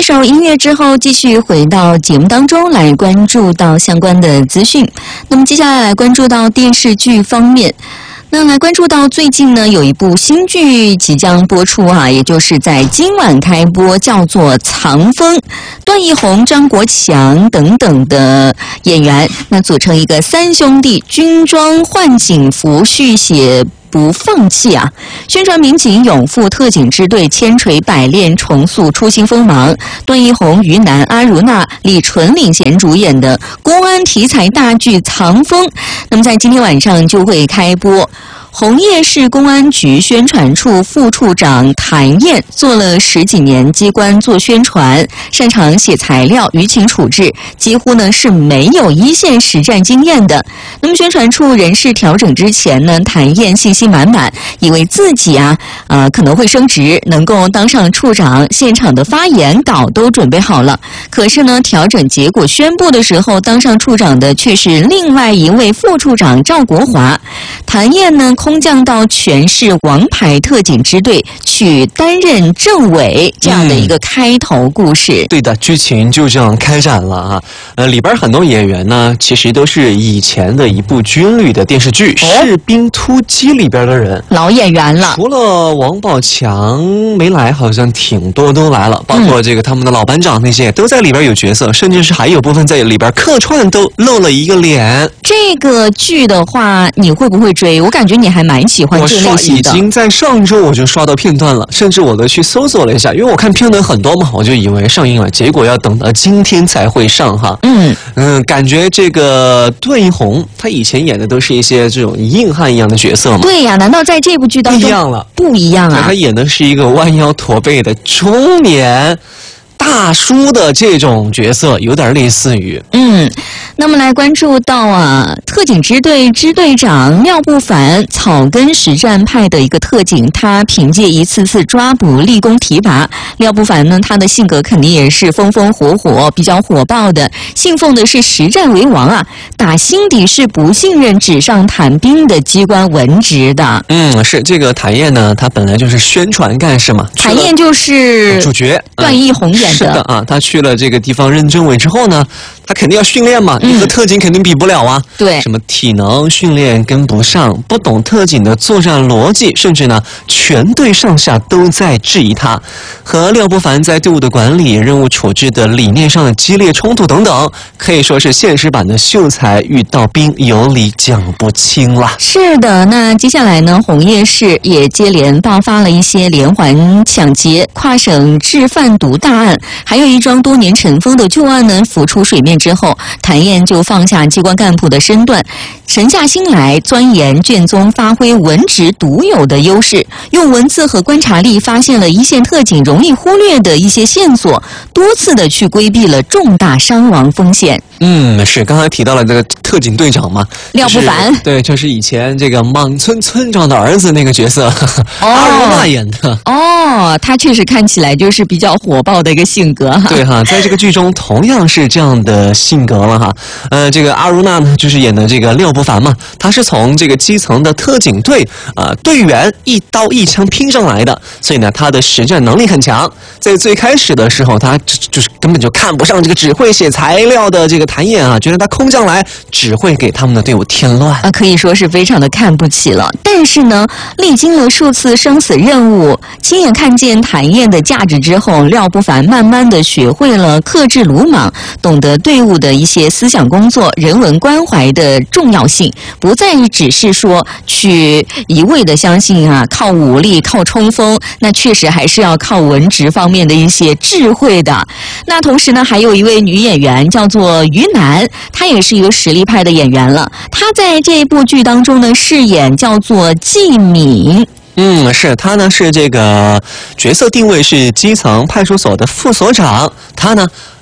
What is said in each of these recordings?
首音乐之后，继续回到节目当中来关注到相关的资讯。那么接下来关注到电视剧方面。那来关注到最近呢，有一部新剧即将播出也就是在今晚开播，叫做《藏风》，段奕宏、张国强等等的演员，那组成一个三兄弟军装换警服续写不放弃宣传民警勇赴特警支队，千锤百炼重塑初心锋芒。段奕宏、于南、阿如那、李纯领衔主演的公安题材大剧《藏风》，那么在今天晚上就会开播。红叶市公安局宣传处副处长谭燕做了10几年机关做宣传，擅长写材料、舆情处置，几乎呢是没有一线实战经验的。那么宣传处人事调整之前呢，谭燕信心满满，以为自己可能会升职，能够当上处长，现场的发言稿都准备好了。可是呢，调整结果宣布的时候，当上处长的却是另外一位副处长赵国华。谭燕呢空降到全市王牌特警支队去担任政委，这样的一个开头故事。 对的，剧情就这样开展了里边很多演员呢，其实都是以前的一部军旅的电视剧《士兵突击》里边的人， 老演员了。 除了王宝强没来，好像挺多都来了，包括这个他们的老班长那些都在里边有角色，甚至是还有部分在里边客串都露了一个脸。 这个剧的话，你会不会追？我感觉你还蛮喜欢这类型的。 已经在上周我就刷到片段了，甚至我都去搜索了一下，因为我看片段很多嘛，我就以为上映了，结果要等到今天才会上感觉这个段奕宏他以前演的都是一些这种硬汉一样的角色嘛。 对呀，难道在这部剧当中不一样了？ 不一样啊！ 他演的是一个弯腰驼背的中年大叔的这种角色，有点类似于那么来关注到特警支队支队长廖不凡，草根实战派的一个特警，他凭借一次次抓捕立功提拔。廖不凡呢，他的性格肯定也是风风火火，比较火爆的，信奉的是实战为王打心底是不信任纸上谈兵的机关文职的。 是这个谭燕呢，他本来就是宣传干事嘛。 谭燕就是主角段奕宏演的。 是的他去了这个地方任政委之后呢，他肯定要训练嘛，你和特警肯定比不了对， 什么体能训练跟不上，不懂特警的作战逻辑，甚至呢全队上下都在质疑他。和廖不凡在队伍的管理、任务处置的理念上的激烈冲突等等，可以说是现实版的秀才遇到兵，有理讲不清了。 是的，那接下来呢，红叶市也接连爆发了一些连环抢劫、跨省制贩毒大案，还有一桩多年尘封的旧案呢浮出水面之后，谭燕就放下机关干部的身段，沉下心来钻研卷宗，发挥文职独有的优势，用文字和观察力发现了一线特警容易忽略的一些线索，多次的去规避了重大伤亡风险。 是刚才提到了这个特警队长嘛， 廖不凡， 对，就是以前这个莽村村长的儿子那个角色，阿如那演的。 他确实看起来就是比较火爆的一个性格对在这个剧中同样是这样的性格了这个阿如那呢，就是演的这个廖不凡嘛，他是从这个基层的特警队队员一刀一枪拼上来的，所以呢，他的实战能力很强。在最开始的时候，他就是根本就看不上这个只会写材料的这个谭燕觉得他空降来只会给他们的队伍添乱可以说是非常的看不起了。但是呢，历经了数次生死任务，亲眼看见谭燕的价值之后，廖不凡慢慢的学会了克制鲁莽，懂得队伍的一些思想工作、人文关怀的重要性，不再只是说去一味的相信靠武力、靠冲锋，那确实还是要靠文职方面的一些智慧的。那同时呢，还有一位女演员叫做于南，她也是一个实力派的演员了。她在这部剧当中呢，饰演叫做季敏。 是他呢，是这个角色定位是基层派出所的副所长，他呢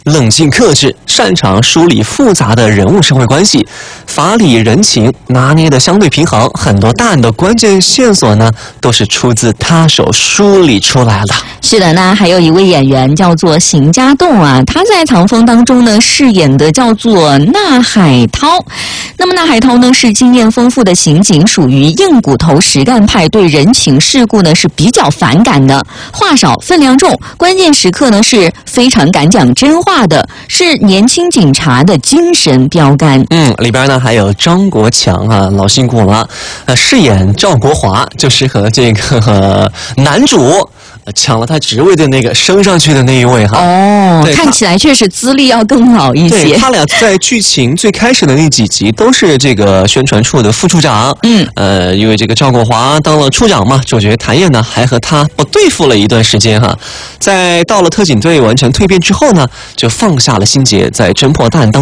冷静克制，擅长梳理复杂的人物社会关系，法理人情拿捏的相对平衡，很多大案的关键线索呢都是出自他手梳理出来的。 是的，那还有一位演员叫做邢家栋啊，他在《唐风》当中呢饰演的叫做纳海涛。那么纳海涛呢是经验丰富的刑警，属于硬骨头实干派，对人情世故呢是比较反感的，话少分量重，关键时刻呢是非常敢讲真话的，是年轻警察的精神标杆。 里边呢还有张国强啊，老辛苦了，饰演赵国华，就是和这个男主抢了他职位的那个升上去的那一位哈。 看起来确实资历要更老一些。 对，他俩在剧情最开始的那几集都是这个宣传处的副处长。因为这个赵国华当了处长嘛，主角谭燕呢还和他不对付了一段时间哈。在到了特警队完成蜕变之后呢，就放下了心结，在侦破大案当中